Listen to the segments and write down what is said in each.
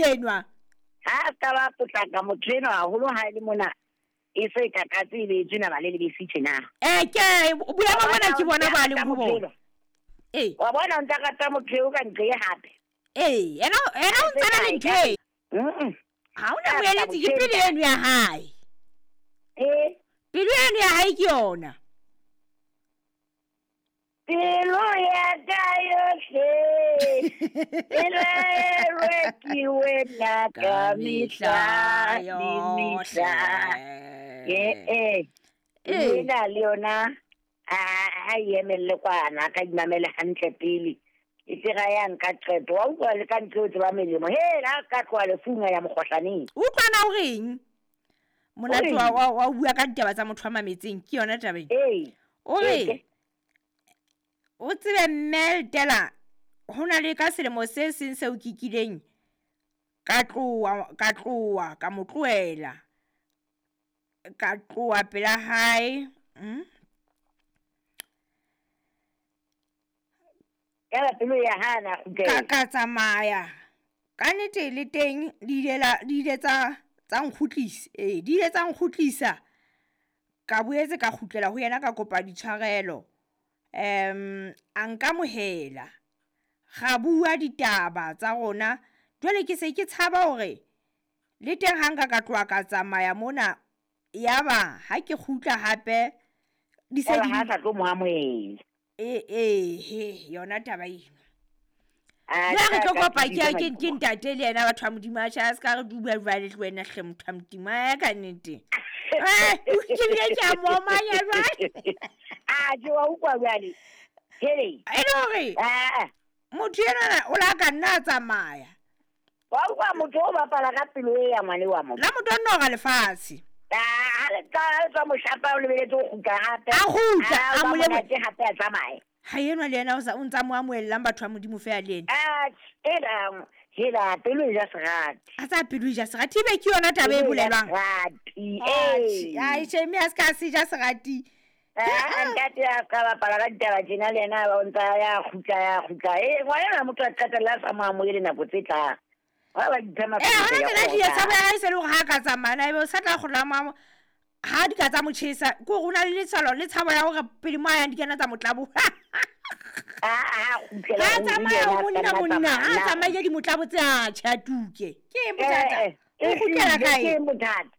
enwa ha ka ba potlaka motho eno haholo ha ile mona e se ka katsile tsena ba le lebisitse na ke bula ba bona ke bona ba le go bona wa bona ntse ka tsa motho o ka ntle hape ena o tsana le ntwe ha una moeletsi ke pele eno ya hae pele eno ya hae ke yona pelo ya kayohle rwekiwe na kamisa ena le yona a emelle kwana ka dinamele hantle pele e tira ya nka qeto wa utlwa le ka ntse o tseba melemo la ka tloa lefunga ya mokgohlaneng utlwana o reng monate wa bua ka ditaba tsa motho wa mametseng ke yona taba o re o tsebe Meldela hona le ka selemo se seng se o kikileng ka tloa ka motloela ka tloa pela hae ya pelo ya hana ka tsamaya ka nete le teng di ile tsa nkhutlisa di ile tsa nkhutlisa ka boetse ka khutlela ho yena ka kopa ditshwarelo a nka mohela ga bua ditaba tsa rona jwale ke se ke tshaba hore le teng hanga ka tloa ka tsamaya mona yaba ha ke khutla hape di se di ha tlo mo amohela yona taba eno ya re tlo kopa ke ntate le yena batho ba modimo a tsa ska re duba le wena hle motho wa modimo ya ka nnete ke bile tsa momanya jwale je wa ukwa jwale hore motho ena o la ka nna tsamaya wa ukwa motho o bapala ka pelo ya ngwane wa mo la motho no ga lefatshe ka mo shapa o lebele tso khuka hape a khuka a mo lebe hape a tsamaya ha yena le yena o ntsa mo amoelang batho ba modimo fe a lena hela pelo ja serati a tsa pelo ja serati be ke yona tabe e bolelwang ai sheme a ska se ja serati ntate a ka bapala ka ditaba tsena le yena ba ntsa ya khuka ngwana motho a qetella sa mo amoele nako tse tlang wa ba ditama ha di sa ba se le go ha ka tsamana e be o sa tla go lama ha di ka tsa motšhesa ko rona le tsalo le tshabo ya gore pele mo ya di kana tsa motlabo ha tsamaya di motlabo tsa tshatuke ke bothata o khutela kae ke bothata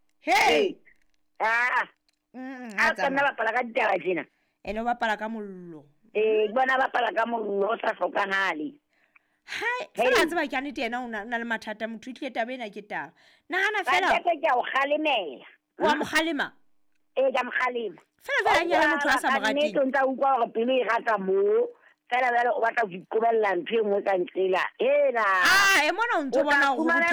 a tsana ba pala ka ditaba tsena ene ba pala ka mollo bona ba pala ka mollo o sa hlokahale hai fela tseba ke ane tena o na le mathata motho itlhe tabe ena ke taba nagana fela ke o khalemela wa mokhalema ka mokhalema fela nyala motho a sa mo ratile ntse ntsa ukwa go pele e rata mo fela o batla go ikobella ntho engwe ka ntsela mona o ntse bona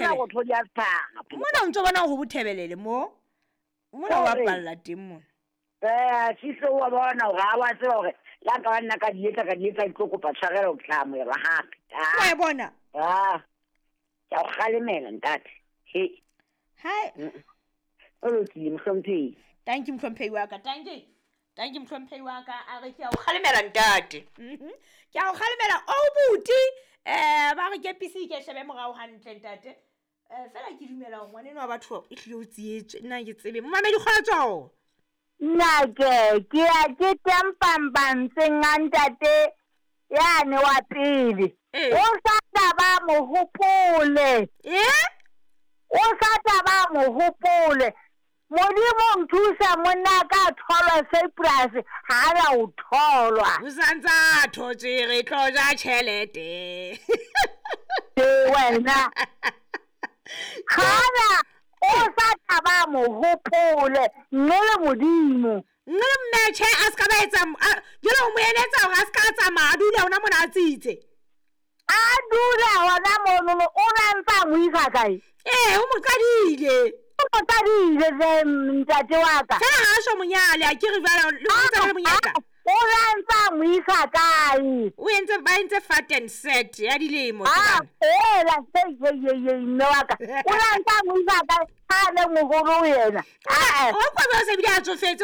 go bothebelele mo mona wa palla teng mona se wa bona ga wa se gore la ka wa nna ka dietsa tlo kopa tshwarelo o tla amoelwa gape wa bona ke o kgalemela ntate hai o tsile mhlomphei thank you mhlomphei wa ka thank you mhlomphei wa ka a re ke o kgalemela ntate ke o kgalemela o buti ba re ke pisi ke shebe morao hantle ntate fela ke dumela gore ngwane wa batho e tlile o tsietswe nna ke tsebe mmamedi kgotso nake ke a ke tempambantseng ntate yane wa pele o sa taba mohopole o sa taba mohopole modimo nthusa monna ka tholwa Cyprus ha la o tholwa o santsa thotse re tloja tšhelete wena kana o sa taba mohopole nnele modimo nnele mmetšhe a ska ba etsa jelo o mo eletsa gore a ska tsamaya a dula ona mona a tsitse a dula ona mono o rantsa mo isa kae o mo qadile o qadile ntate wa ka fela ha so monyale a ke re bala le o tsa le monyaka o rantsa mo isa kae o entse ba entse fat and set ya dilemo la ye no wa ka o rantsa mo isa kae ha le mo go yena o kwa ba se bile a tsofetse